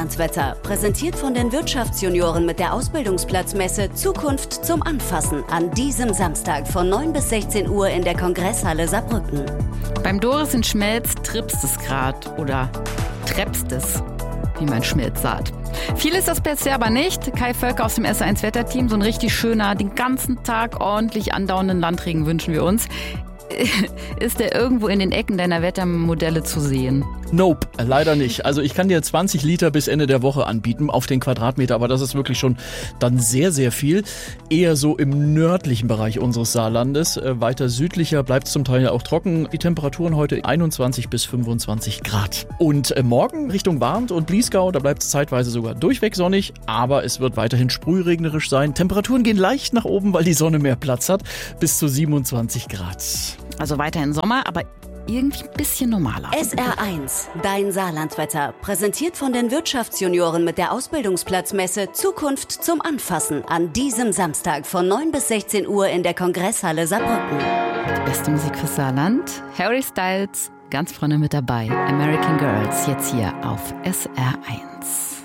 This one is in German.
Saarlandwetter, präsentiert von den Wirtschaftsjunioren mit der Ausbildungsplatzmesse Zukunft zum Anfassen an diesem Samstag von 9 bis 16 Uhr in der Kongresshalle Saarbrücken. Beim Doris in Schmelz trippst es grad oder treppst es, wie man Schmelz sagt. Viel ist das bisher aber nicht. Kai Völker aus dem S1 Wetterteam, so ein richtig schöner, den ganzen Tag ordentlich andauernden Landregen wünschen wir uns. Ist der irgendwo in den Ecken deiner Wettermodelle zu sehen? Nope, leider nicht. Also ich kann dir 20 Liter bis Ende der Woche anbieten auf den Quadratmeter, aber das ist wirklich schon dann sehr, sehr viel. Eher so im nördlichen Bereich unseres Saarlandes. Weiter südlicher bleibt es zum Teil auch trocken. Die Temperaturen heute 21 bis 25 Grad. Und morgen Richtung Warnt und Bliesgau, da bleibt es zeitweise sogar durchweg sonnig, aber es wird weiterhin sprühregnerisch sein. Temperaturen gehen leicht nach oben, weil die Sonne mehr Platz hat, bis zu 27 Grad. Also weiterhin Sommer, aber irgendwie ein bisschen normaler. SR1, dein Saarlandwetter, präsentiert von den Wirtschaftsjunioren mit der Ausbildungsplatzmesse Zukunft zum Anfassen an diesem Samstag von 9 bis 16 Uhr in der Kongresshalle Saarbrücken. Die beste Musik fürs Saarland, Harry Styles, ganz vorne mit dabei, American Girls, jetzt hier auf SR1.